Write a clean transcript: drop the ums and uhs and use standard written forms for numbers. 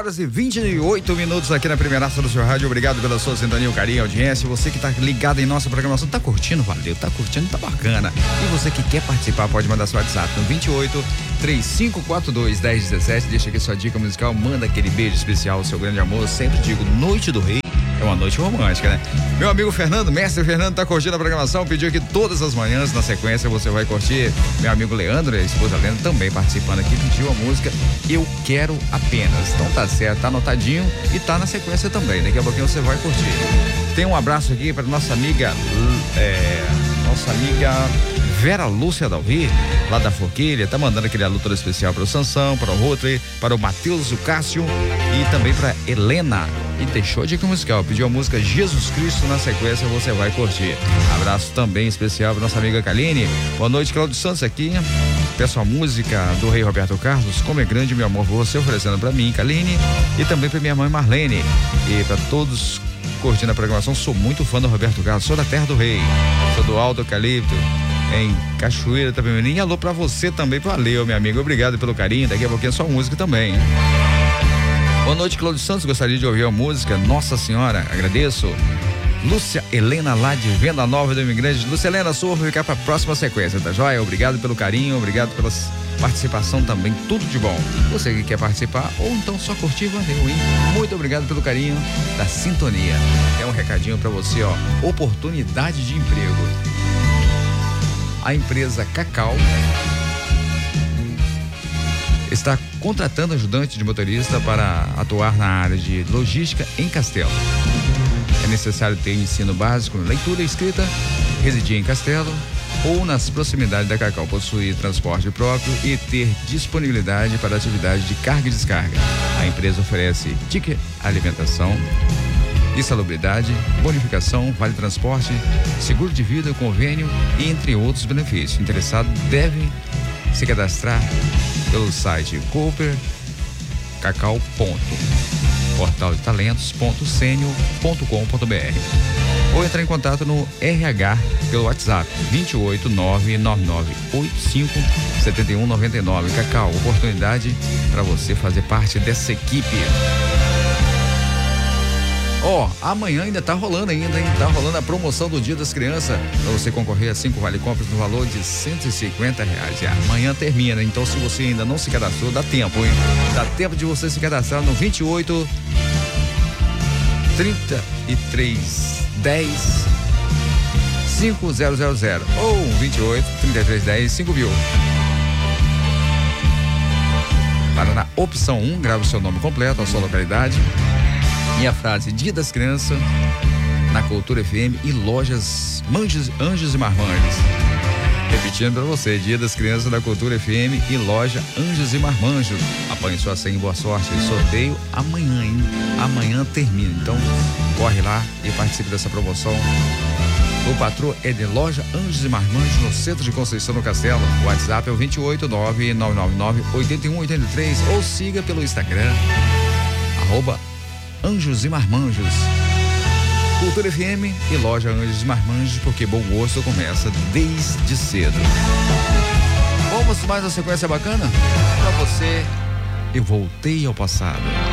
horas e 28 minutos aqui na primeiraça do seu rádio. Obrigado pela sua sintonia, o carinho, a audiência. Você que tá ligado em nossa programação, tá curtindo? Valeu, tá curtindo, tá bacana. E você que quer participar, pode mandar seu WhatsApp no 28 3542 1017. Deixa aqui sua dica musical, manda aquele beijo especial ao seu grande amor. Sempre digo, Noite do Rei é uma noite romântica, né? Meu amigo Fernando, mestre Fernando, tá curtindo a programação, pediu aqui todas as manhãs, na sequência você vai curtir. Meu amigo Leandro, a esposa Leandro, também participando aqui, pediu a música Eu Quero Apenas. Então tá certo, tá anotadinho e tá na sequência também, daqui a pouquinho você vai curtir. Tem um abraço aqui para nossa amiga Vera Lúcia Dalvi, lá da Forquilha, tá mandando aquele alô todo especial para o Sansão, para o Rotary, para o Matheus, o Cássio e também para Helena. E deixou a dica musical, pediu a música Jesus Cristo, na sequência você vai curtir. Abraço também especial para nossa amiga Kaline. Boa noite, Cláudio Santos aqui. Peço a música do Rei Roberto Carlos, Como é Grande Meu Amor, você oferecendo para mim, Kaline, e também para minha mãe Marlene. E para todos curtindo a programação, sou muito fã do Roberto Carlos, sou da Terra do Rei, sou do Alto Eucalipto, em Cachoeira também. E alô pra você também, valeu, meu amigo, obrigado pelo carinho. Daqui a pouquinho é só música também. Boa noite, Cláudio Santos, gostaria de ouvir a música Nossa Senhora, agradeço. Lúcia Helena, lá de Venda Nova do Imigrante. Lúcia Helena, sua, vou ficar pra próxima sequência, tá joia? Obrigado pelo carinho, obrigado pela participação também, tudo de bom. Você que quer participar ou então só curtir, valeu, hein? Muito obrigado pelo carinho da sintonia. É um recadinho pra você, ó, oportunidade de emprego. A empresa Cacau está contratando ajudante de motorista para atuar na área de logística em Castelo. É necessário ter ensino básico, leitura e escrita, residir em Castelo ou nas proximidades da Cacau, possuir transporte próprio e ter disponibilidade para atividade de carga e descarga. A empresa oferece ticket alimentação, insalubridade, bonificação, vale transporte, seguro de vida, convênio e entre outros benefícios. Interessado deve se cadastrar pelo site cooper.portaltalentos.senio.com.br ou entrar em contato no RH pelo WhatsApp 28999857199. Cacau, oportunidade para você fazer parte dessa equipe. Amanhã ainda tá rolando ainda, hein? Tá rolando a promoção do Dia das Crianças para você concorrer a 5 vale-compras no valor de R$150. E amanhã termina, então se você ainda não se cadastrou, dá tempo, hein? Dá tempo de você se cadastrar no 28 33 10 5000 ou 28 33 10 5000. Para na opção 1, grava o seu nome completo, a sua localidade e a frase Dia das Crianças na Cultura FM e lojas Anjos e Marmanjos. Repetindo para você, Dia das Crianças da Cultura FM e loja Anjos e Marmanjos. Apanhe sua senha, boa sorte. Sorteio amanhã, hein? Amanhã termina, então corre lá e participe dessa promoção. O patrão é de loja Anjos e Marmanjos no centro de Conceição do Castelo. O WhatsApp é o 28999998183 ou siga pelo Instagram @Anjos e Marmanjos, Cultura FM e loja Anjos e Marmanjos, porque bom gosto começa desde cedo. Vamos mais uma sequência bacana pra você. Eu voltei ao passado.